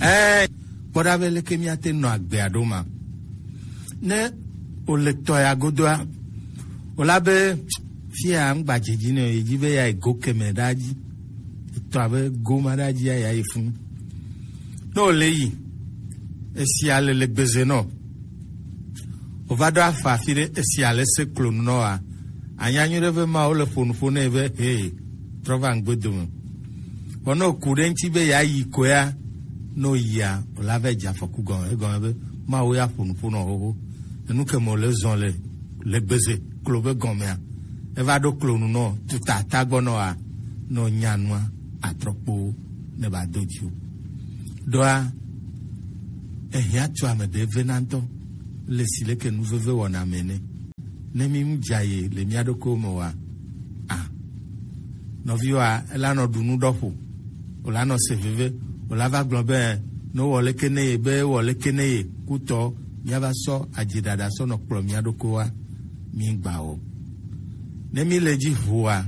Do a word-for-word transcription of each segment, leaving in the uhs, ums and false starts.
Eh, podavele ke miate no agbe adoma. Ne o lecto ya godoa. O labe fia ngba jijine ejibe ya goke medaji. To abe go madaji ya ya ifun. No leyi. Esi ale le gbeze no. O vado afa fire esi ale se klonu no a. Anyanyu reve ma o le fonu fonu eve hey. Trova ngbedomo. Ono kurenti be ya yiko ya no ya o lave jafa ku gon e gon be ma o ya fonu fonu ho. Enu ke mo le zon le le gbeze klobe gon me a. E vado klonu no tuta tagono a no nyanwa atropo ne ba doju. Doa e ya tu amede venanto le sile ke nu veve wona mene. Ne mi mjaye le miado ko mo wa. Ah. No viwa elano dunu dofu. Olano se veve olava globe no wole kene be wole kene kuto miava so ajidada so no kplo miado ko wa mi gba o. Ne mi leji huwa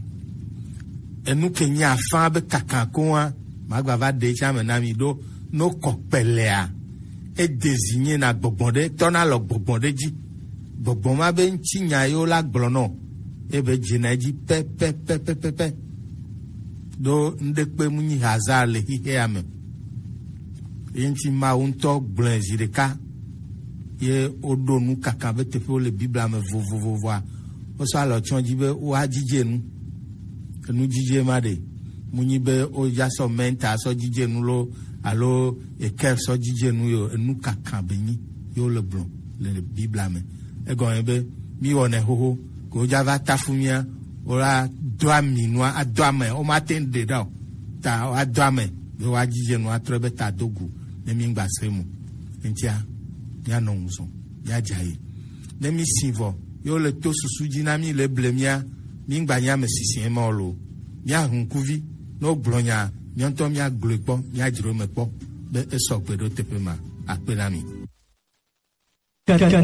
enu kenya fa be kaka ko wa magba va de chame na mi do no kokpelea e désigner na gbogbonde tona lo gbogbonde ji gbogbo ma be ntinya yo la gblono e be jinaji pe pe pe pe pe pe do ndekpe munyi hazard le hihe ame yenti ma unto blanzi de ka ye odo nu kaka be tefe le bible ame vo vo vo vo o so alo chonji be o ajije nu nu jije ma de munyi be o ja so menta so jije nu lo alo e ker so jije nu yo nu kaka be ni yo le blon le bible ame e gon be mi wona hoho ko java tafumia ora doa minwa adame o maten de da ta adame be wajije no atrebe ta dogu ne mi ngba semu entia ya no nso ya jaye ne mi sivo yo le to susuji na mi le blemia mi ngba nya me sisi e mo lo ya hunkuvi no gblonya mi onto mi aglepo mi ajiro mepo be eso gbedo tepema apela mi